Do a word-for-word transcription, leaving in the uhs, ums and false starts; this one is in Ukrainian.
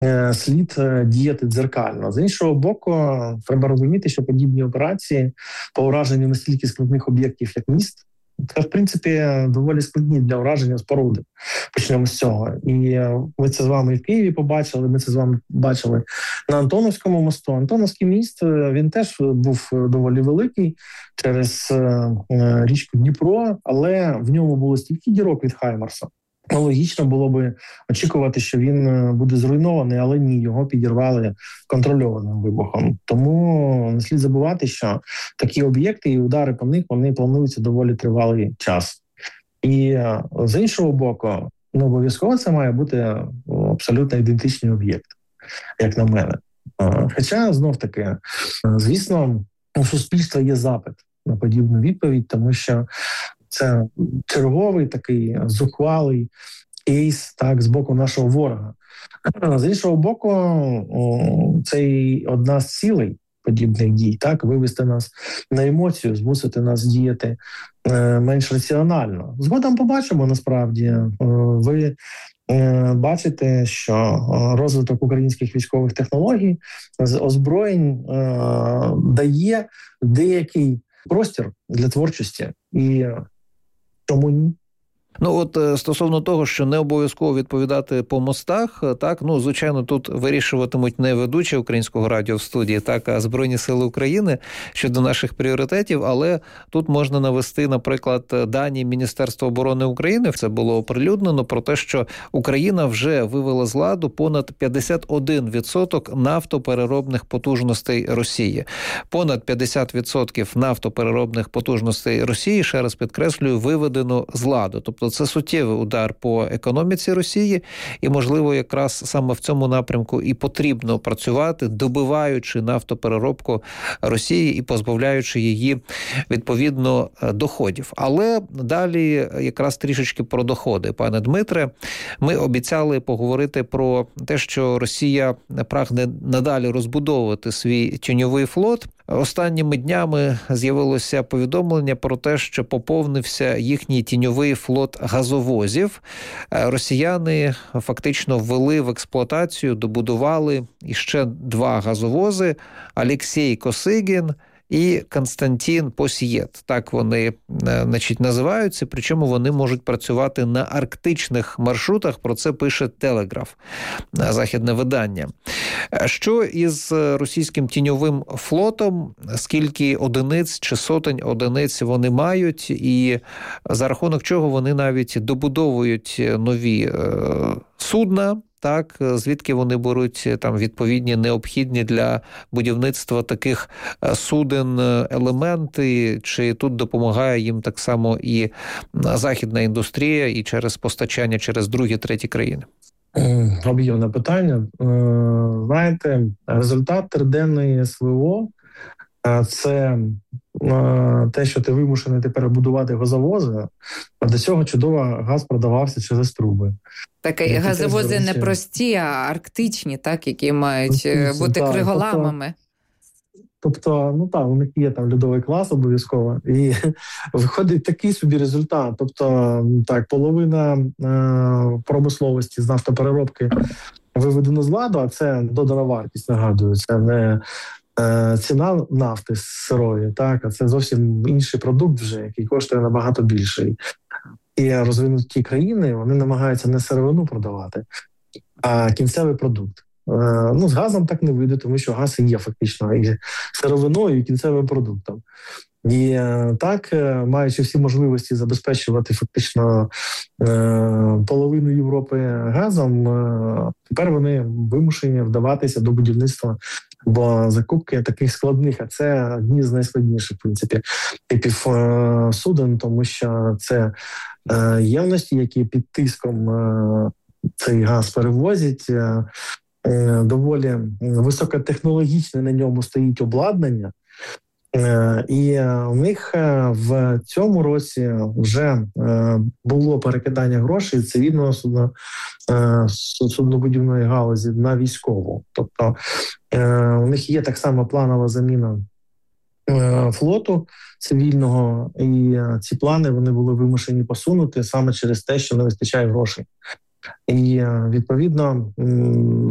слід діяти дзеркально. З іншого боку, треба розуміти, що подібні операції по ураженню настільки складних об'єктів, як міст, це, в принципі, доволі складні для ураження споруди. Почнемо з цього. І ми це з вами і в Києві побачили, ми це з вами бачили на Антоновському мосту. Антоновський міст, він теж був доволі великий через річку Дніпро, але в ньому було стільки дірок від Хаймарса. Логічно було би очікувати, що він буде зруйнований, але ні, його підірвали контрольованим вибухом. Тому не слід забувати, що такі об'єкти і удари по них, вони плануються доволі тривалий час. І з іншого боку, ну, обов'язково це має бути абсолютно ідентичний об'єкт, як на мене. Хоча, знов-таки, звісно, у суспільства є запит на подібну відповідь, тому що це черговий такий зухвалий кейс, так, з боку нашого ворога. З іншого боку, це і одна з цілей подібних дій, так, вивести нас на емоцію, змусити нас діяти е, менш раціонально. Згодом побачимо, насправді. Е, ви е, бачите, що розвиток українських військових технологій з озброєнь е, дає деякий простір для творчості. І тому ні. Ну от стосовно того, що не обов'язково відповідати по мостах, так, ну, звичайно, тут вирішуватимуть не ведучі Українського радіо в студії, так, а Збройні Сили України щодо наших пріоритетів, але тут можна навести, наприклад, дані Міністерства оборони України, це було оприлюднено, про те, що Україна вже вивела з ладу понад п'ятдесят один відсоток нафтопереробних потужностей Росії. Понад п'ятдесят відсотків нафтопереробних потужностей Росії, ще раз підкреслюю, виведено з ладу. Тобто це суттєвий удар по економіці Росії, і, можливо, якраз саме в цьому напрямку і потрібно працювати, добиваючи нафтопереробку Росії і позбавляючи її, відповідно, доходів. Але далі якраз трішечки про доходи. Пане Дмитре, ми обіцяли поговорити про те, що Росія прагне надалі розбудовувати свій тіньовий флот. Останніми днями з'явилося повідомлення про те, що поповнився їхній тіньовий флот газовозів. Росіяни фактично ввели в експлуатацію, добудували іще два газовози – Олексій Косигін і Константин Посієт. Так вони, значить, називаються, причому вони можуть працювати на арктичних маршрутах, про це пише Телеграф, західне видання. Що із російським тіньовим флотом, скільки одиниць чи сотень одиниць вони мають, і за рахунок чого вони навіть добудовують нові е, судна, так, звідки вони беруть там відповідні необхідні для будівництва таких суден елементи, чи тут допомагає їм так само і західна індустрія, і через постачання через другі, треті країни? Об'ємне питання. Знаєте, результат триденної СВО – це те, що ти вимушений тепер будувати газовози, а до цього чудово газ продавався через труби. Так, і газовози не прості, а арктичні, так, які мають Арктичні, бути так, криголамами. Тобто, тобто, ну так, у них є там льодовий клас обов'язково, і виходить такий собі результат. Тобто, так, половина е- промисловості з нафтопереробки виведено з ладу, а це додана вартість, нагадую, це не е- ціна нафти сирої, так, а це зовсім інший продукт вже, який коштує набагато більше. І розвинуті країни, вони намагаються не сировину продавати, а кінцевий продукт. Ну, з газом так не вийде, тому що газ і є фактично і сировиною, і кінцевим продуктом. І так, маючи всі можливості забезпечувати фактично половину Європи газом, тепер вони вимушені вдаватися до будівництва, бо закупки таких складних, а це одні з найскладніших, в принципі, типів суден, тому що це ємності, які під тиском цей газ перевозять, доволі високотехнологічне на ньому стоїть обладнання, і у них в цьому році вже було перекидання грошей з цивільного судно, суднобудівної галузі на військову. Тобто у них є так само планова заміна флоту цивільного, і ці плани вони були вимушені посунути саме через те, що не вистачає грошей. І, відповідно,